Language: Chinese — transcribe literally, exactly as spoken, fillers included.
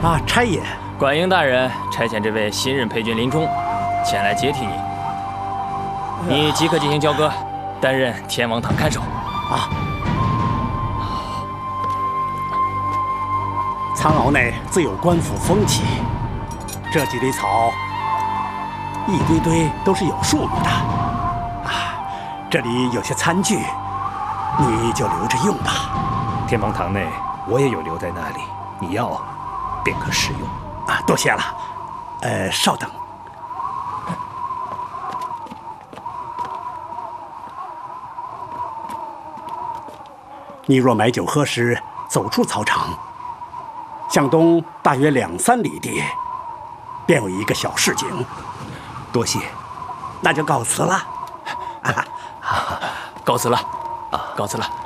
啊，差也。 管营大人差遣这位新任裴军林冲前来接替你，你即刻进行交割，担任天王堂看守。 啊。苍鳌内自有官府风气，这几堆草，一堆堆都是有数目的。啊，这里有些餐具，你就留着用吧。 天王堂内我也有留在那里，你要便可使用。 啊，多谢了。呃，稍等。你若买酒喝时，走出操场，向东大约两三里地，便有一个小市井。 多谢， 那就告辞了。 啊，告辞了，啊，告辞了。